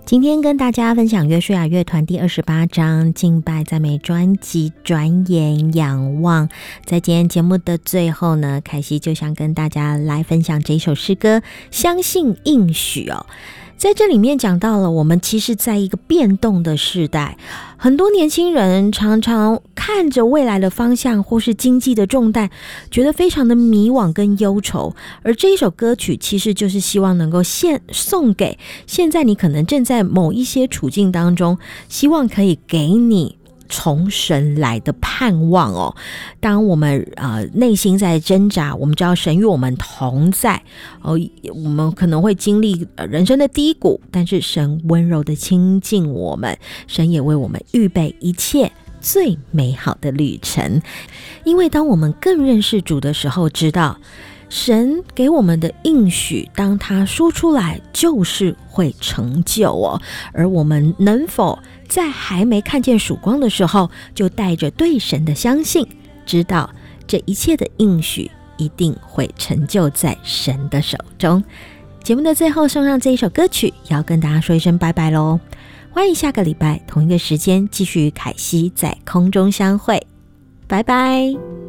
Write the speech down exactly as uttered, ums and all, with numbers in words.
今天跟大家分享约书亚乐团第二十八章敬拜赞美专辑转眼仰望。在今天节目的最后呢，凯西就想跟大家来分享这一首诗歌相信应许哦。在这里面讲到了，我们其实在一个变动的时代，很多年轻人常常看着未来的方向或是经济的重担，觉得非常的迷惘跟忧愁。而这一首歌曲其实就是希望能够献送给现在你可能正在某一些处境当中，希望可以给你从神来的盼望哦。当我们呃内心在挣扎，我们知道神与我们同在哦，我们可能会经历人生的低谷，但是神温柔的亲近我们，神也为我们预备一切最美好的旅程。因为当我们更认识主的时候，知道神给我们的应许，当他说出来就是会成就哦。而我们能否在还没看见曙光的时候，就带着对神的相信，知道这一切的应许一定会成就在神的手中。节目的最后送上这一首歌曲，也要跟大家说一声拜拜咯。欢迎下个礼拜同一个时间继续与凯西在空中相会，拜拜。